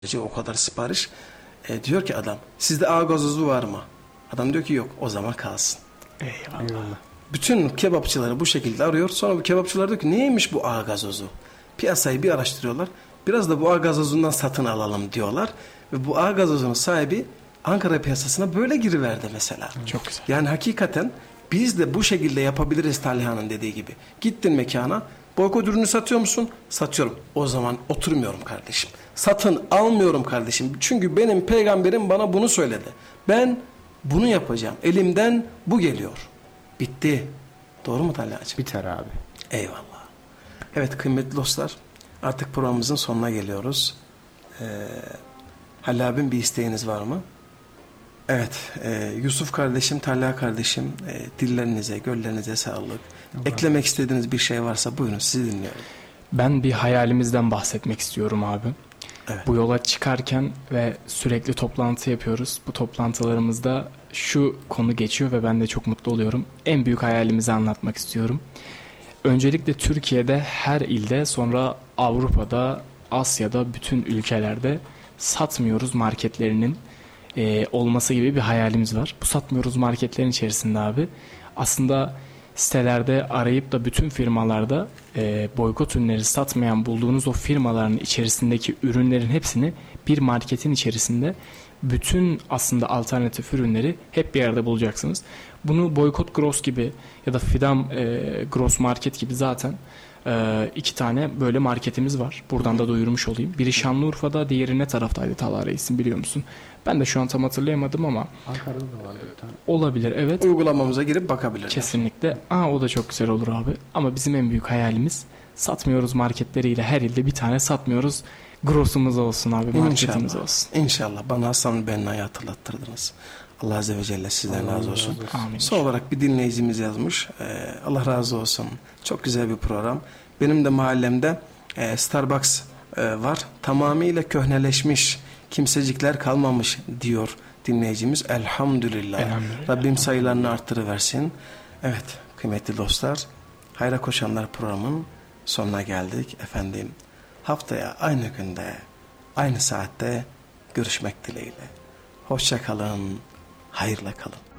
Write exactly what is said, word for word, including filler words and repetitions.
O kadar sipariş. E, diyor ki adam, sizde A gazozu var mı? Adam diyor ki yok, o zaman kalsın. Eyvallah. Eyvallah. Bütün kebapçıları bu şekilde arıyor. Sonra bu kebapçılar diyor ki neymiş bu A gazozu? Piyasayı bir araştırıyorlar. Biraz da bu A gazozundan satın alalım diyorlar. Ve bu A gazozunun sahibi Ankara piyasasına böyle giriverdi mesela. Çok güzel. Yani hakikaten biz de bu şekilde yapabiliriz Talha'nın dediği gibi. Gittin mekana, boykot ürünü satıyor musun? Satıyorum. O zaman oturmuyorum kardeşim. Satın almıyorum kardeşim. Çünkü benim peygamberim bana bunu söyledi. Ben bunu yapacağım. Elimden bu geliyor. Bitti. Doğru mu Talha'cığım? Biter abi. Eyvallah. Evet kıymetli dostlar, artık programımızın sonuna geliyoruz. Ee, Halil abim bir isteğiniz var mı? Evet, e, Yusuf kardeşim, Talha kardeşim, e, dillerinize, göllerinize sağlık. Allah Eklemek Allah. istediğiniz bir şey varsa buyurun, sizi dinliyorum. Ben bir hayalimizden bahsetmek istiyorum abi. Evet. Bu yola çıkarken ve sürekli toplantı yapıyoruz. Bu toplantılarımızda şu konu geçiyor ve ben de çok mutlu oluyorum. En büyük hayalimizi anlatmak istiyorum. Öncelikle Türkiye'de her ilde, sonra Avrupa'da, Asya'da, bütün ülkelerde satmıyoruz marketlerinin e, olması gibi bir hayalimiz var. Bu satmıyoruz marketlerin içerisinde abi aslında sitelerde arayıp da bütün firmalarda e, boykot ürünleri satmayan bulduğunuz o firmaların içerisindeki ürünlerin hepsini bir marketin içerisinde bütün aslında alternatif ürünleri hep bir yerde bulacaksınız. Bunu Boykot Gross gibi ya da Fidam e, Gross Market gibi zaten e, iki tane böyle marketimiz var. Buradan da duyurmuş olayım. Biri Şanlıurfa'da, diğeri ne taraftaydı Talha Reis'in, biliyor musun? Ben de şu an tam hatırlayamadım ama. Ankara'da da vardı bir tane. Olabilir, evet. Uygulamamıza girip bakabilirler. Kesinlikle. Aa, o da çok güzel olur abi. Ama bizim en büyük hayalimiz satmıyoruz marketleriyle her ilde bir tane satmıyoruz. Gross'umuz olsun abi, marketimiz İnşallah. olsun. İnşallah. Bana Hasan Benna'yı hatırlattırdınız. Allah Azze ve Celle sizden Allah razı olsun. razı olsun. Amin. Son olarak bir dinleyicimiz yazmış. Ee, Allah razı olsun. Çok güzel bir program. Benim de mahallemde e, Starbucks e, var. Tamamıyla köhneleşmiş. Kimsecikler kalmamış diyor dinleyicimiz. Elhamdülillah. Elhamdülillah. Rabbim sayılarını arttırıversin. Evet kıymetli dostlar. Hayra Koşanlar programının sonuna geldik efendim. Haftaya aynı günde, aynı saatte görüşmek dileğiyle. Hoşça kalın, hayırla kalın.